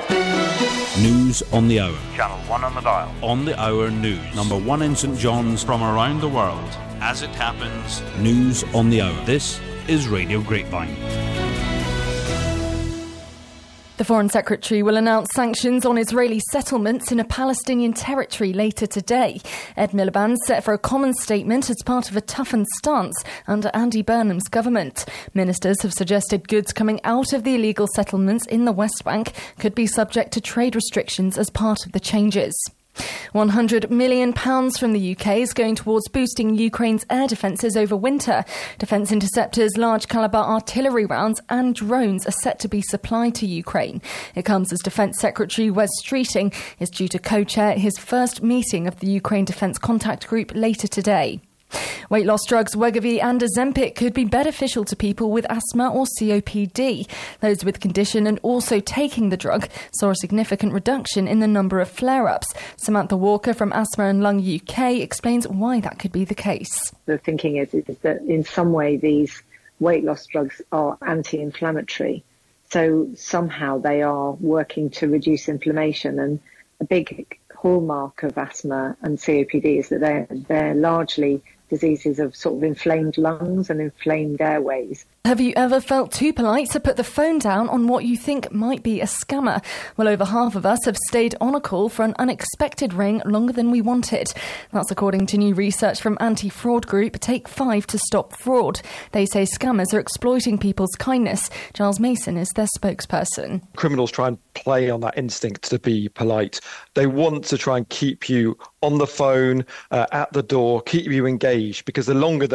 News on the hour. Channel 1 on the dial. On the hour news. Number 1 in St John's from around the world. As it happens, news on the hour. This is Radio Grapevine. The Foreign Secretary will announce sanctions on Israeli settlements in a Palestinian territory later today. Ed Miliband set for a common statement as part of a toughened stance under Andy Burnham's government. Ministers have suggested goods coming out of the illegal settlements in the West Bank could be subject to trade restrictions as part of the changes. £100 million from the UK is going towards boosting Ukraine's air defences over winter. Defence interceptors, large calibre artillery rounds and drones are set to be supplied to Ukraine. It comes as Defence Secretary Wes Streeting is due to co-chair his first meeting of the Ukraine Defence Contact Group later today. Weight loss drugs Wegovy and Ozempic could be beneficial to people with asthma or COPD. Those with the condition and also taking the drug saw a significant reduction in the number of flare-ups. Samantha Walker from Asthma and Lung UK explains why that could be the case. The thinking is that in some way these weight loss drugs are anti-inflammatory. So somehow they are working to reduce inflammation, and a big hallmark of asthma and COPD is that they're largely diseases of sort of inflamed lungs and inflamed airways. Have you ever felt too polite to put the phone down on what you think might be a scammer? Well, over half of us have stayed on a call for an unexpected ring longer than we wanted. That's according to new research from anti-fraud group Take 5 to Stop Fraud. They say scammers are exploiting people's kindness. Giles Mason is their spokesperson. Criminals try and play on that instinct to be polite. They want to try and keep you on the phone, at the door, keep you engaged, because the longer